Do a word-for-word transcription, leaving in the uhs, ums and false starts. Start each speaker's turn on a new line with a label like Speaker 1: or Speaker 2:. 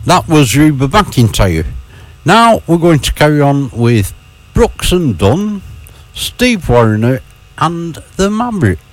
Speaker 1: That was Reba McEntire. Now we're going to carry on with Brooks and Dunn, Steve Wariner and the Mavericks.